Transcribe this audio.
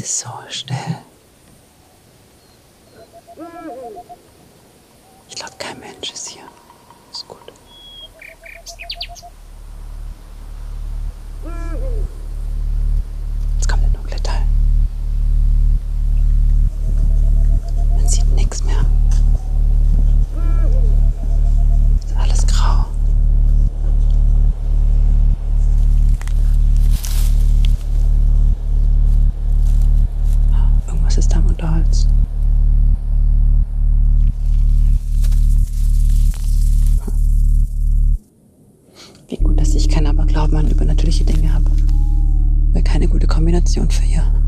ist so still. Ich glaube, kein Mensch ist hier. Ist gut. Jetzt kommt der dunkle Teil. Man sieht nichts mehr. Ist alles grau. Irgendwas ist da im Unterholz. Wie gut, dass ich keinen Aberglauben an übernatürliche Dinge habe. Wäre keine gute Kombination für hier.